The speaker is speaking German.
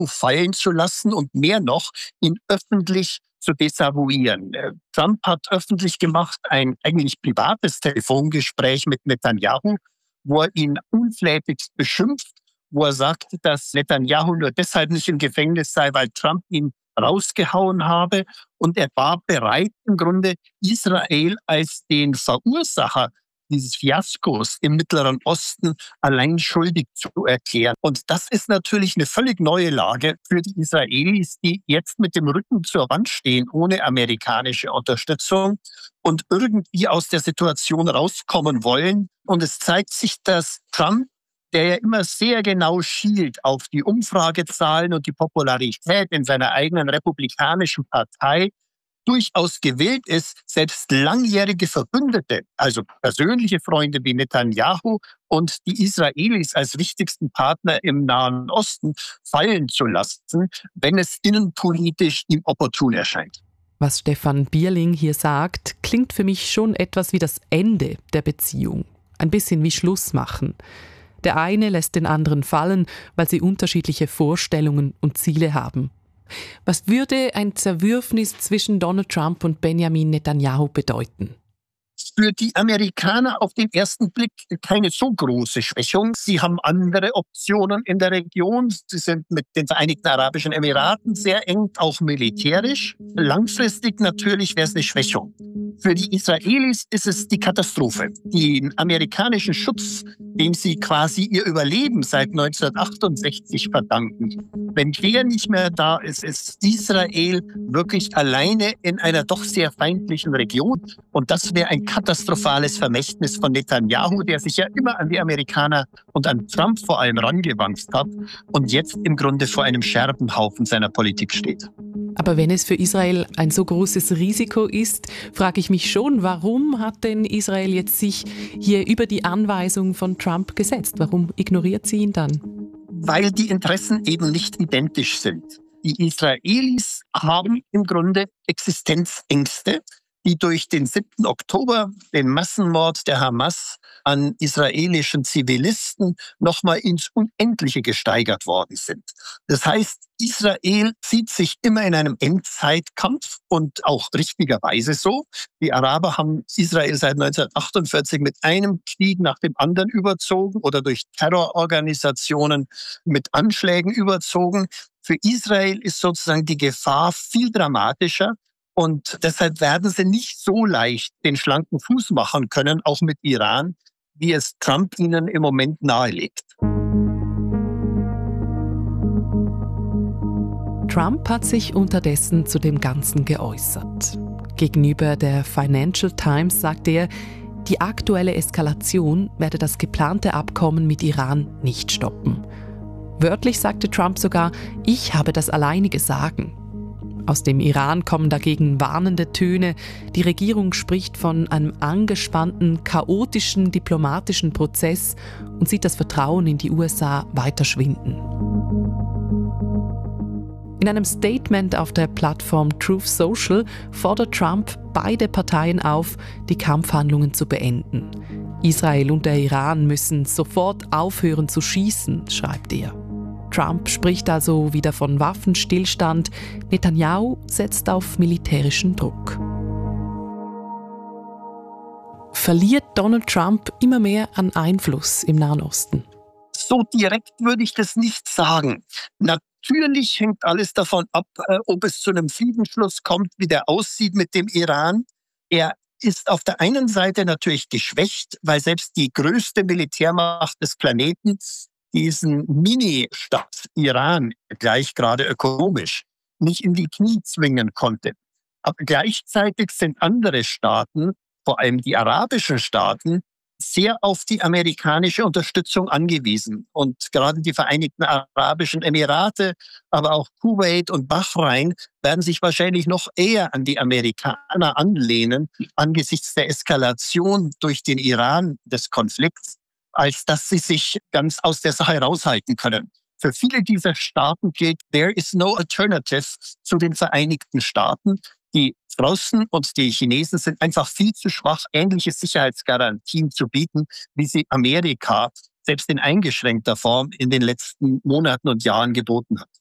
fallen zu lassen und mehr noch, ihn öffentlich zu desavouieren. Trump hat öffentlich gemacht ein eigentlich privates Telefongespräch mit Netanyahu, wo er ihn unflätigst beschimpft, wo er sagt, dass Netanyahu nur deshalb nicht im Gefängnis sei, weil Trump ihn rausgehauen habe. Und er war bereit, im Grunde Israel als den Verursacher dieses Fiaskos im Mittleren Osten allein schuldig zu erklären. Und das ist natürlich eine völlig neue Lage für die Israelis, die jetzt mit dem Rücken zur Wand stehen, ohne amerikanische Unterstützung und irgendwie aus der Situation rauskommen wollen. Und es zeigt sich, dass Trump, der ja immer sehr genau schielt auf die Umfragezahlen und die Popularität in seiner eigenen republikanischen Partei, durchaus gewillt ist, selbst langjährige Verbündete, also persönliche Freunde wie Netanyahu und die Israelis als wichtigsten Partner im Nahen Osten fallen zu lassen, wenn es innenpolitisch ihm opportun erscheint. Was Stefan Bierling hier sagt, klingt für mich schon etwas wie das Ende der Beziehung. Ein bisschen wie Schluss machen. Der eine lässt den anderen fallen, weil sie unterschiedliche Vorstellungen und Ziele haben. Was würde ein Zerwürfnis zwischen Donald Trump und Benjamin Netanyahu bedeuten? Für die Amerikaner auf den ersten Blick keine so große Schwächung. Sie haben andere Optionen in der Region. Sie sind mit den Vereinigten Arabischen Emiraten sehr eng, auch militärisch. Langfristig natürlich wäre es eine Schwächung. Für die Israelis ist es die Katastrophe. Den amerikanischen Schutz, dem sie quasi ihr Überleben seit 1968 verdanken. Wenn der nicht mehr da ist, ist Israel wirklich alleine in einer doch sehr feindlichen Region. Und das wäre ein katastrophales Vermächtnis von Netanyahu, der sich ja immer an die Amerikaner und an Trump vor allem rangewandt hat und jetzt im Grunde vor einem Scherbenhaufen seiner Politik steht. Aber wenn es für Israel ein so großes Risiko ist, frage ich mich schon, warum hat denn Israel jetzt sich hier über die Anweisung von Trump gesetzt? Warum ignoriert sie ihn dann? Weil die Interessen eben nicht identisch sind. Die Israelis haben im Grunde Existenzängste, die durch den 7. Oktober, den Massenmord der Hamas an israelischen Zivilisten, nochmal ins Unendliche gesteigert worden sind. Das heißt, Israel sieht sich immer in einem Endzeitkampf und auch richtigerweise so. Die Araber haben Israel seit 1948 mit einem Krieg nach dem anderen überzogen oder durch Terrororganisationen mit Anschlägen überzogen. Für Israel ist sozusagen die Gefahr viel dramatischer. Und deshalb werden sie nicht so leicht den schlanken Fuß machen können, auch mit Iran, wie es Trump ihnen im Moment nahelegt. Trump hat sich unterdessen zu dem Ganzen geäußert. Gegenüber der Financial Times sagte er, die aktuelle Eskalation werde das geplante Abkommen mit Iran nicht stoppen. Wörtlich sagte Trump sogar, ich habe das alleinige Sagen. Aus dem Iran kommen dagegen warnende Töne. Die Regierung spricht von einem angespannten, chaotischen diplomatischen Prozess und sieht das Vertrauen in die USA weiter schwinden. In einem Statement auf der Plattform Truth Social fordert Trump beide Parteien auf, die Kampfhandlungen zu beenden. Israel und der Iran müssen sofort aufhören zu schießen, schreibt er. Trump spricht also wieder von Waffenstillstand. Netanyahu setzt auf militärischen Druck. Verliert Donald Trump immer mehr an Einfluss im Nahen Osten? So direkt würde ich das nicht sagen. Natürlich hängt alles davon ab, ob es zu einem Friedensschluss kommt, wie der aussieht mit dem Iran. Er ist auf der einen Seite natürlich geschwächt, weil selbst die größte Militärmacht des Planeten diesen Mini-Staat Iran gleich gerade ökonomisch nicht in die Knie zwingen konnte. Aber gleichzeitig sind andere Staaten, vor allem die arabischen Staaten, sehr auf die amerikanische Unterstützung angewiesen. Und gerade die Vereinigten Arabischen Emirate, aber auch Kuwait und Bahrain werden sich wahrscheinlich noch eher an die Amerikaner anlehnen angesichts der Eskalation durch den Iran des Konflikts, als dass sie sich ganz aus der Sache raushalten können. Für viele dieser Staaten gilt, there is no alternative zu den Vereinigten Staaten. Die Russen und die Chinesen sind einfach viel zu schwach, ähnliche Sicherheitsgarantien zu bieten, wie sie Amerika selbst in eingeschränkter Form in den letzten Monaten und Jahren geboten hat.